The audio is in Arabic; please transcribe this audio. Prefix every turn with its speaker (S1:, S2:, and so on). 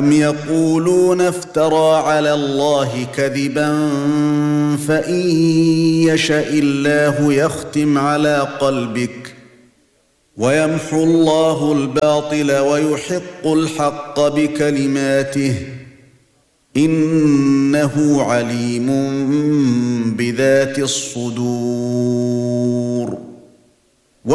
S1: أَمْ يَقُولُونَ افْتَرَى عَلَى اللَّهِ كَذِبًا فَإِن يَشَإِ اللَّهُ يَخْتِمْ عَلَى قَلْبِكَ وَيَمْحُو اللَّهُ الْبَاطِلَ وَيُحِقُّ الْحَقَّ بِكَلِمَاتِهِ إِنَّهُ عَلِيمٌ بِذَاتِ الصُّدُورِ